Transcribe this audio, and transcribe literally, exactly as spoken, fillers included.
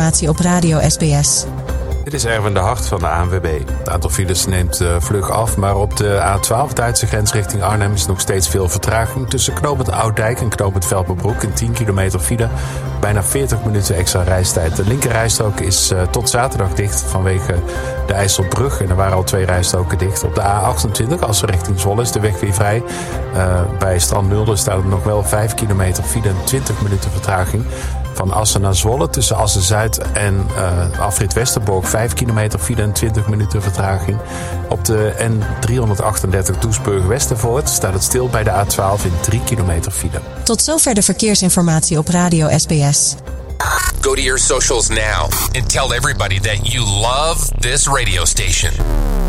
verkeersinformatie op Radio S B S. Dit is Erwin de Hart van de A N W B. Het aantal files neemt uh, vlug af, maar op de A twaalf Duitse grens richting Arnhem is nog steeds veel vertraging. Tussen knooppunt Ouddijk en knooppunt Velperbroek een tien kilometer file. Bijna veertig minuten extra reistijd. De linkerrijstrook is uh, tot zaterdag dicht vanwege de IJsselbrug. En er waren al twee rijstroken dicht. Op de A achtentwintig, als richting Zwolle, is de weg weer vrij. Uh, bij Strand Nulde staat er nog wel vijf kilometer file en twintig minuten vertraging. Van Assen naar Zwolle tussen Assen-Zuid en uh, afrit Westerbork vijf kilometer file en twintig minuten vertraging. Op de N driehonderdachtendertig Doesburg-Westervoort staat het stil bij de A twaalf in drie kilometer file. Tot zover de verkeersinformatie op Radio S B S. Go to your socials now and tell everybody that you love this radio station.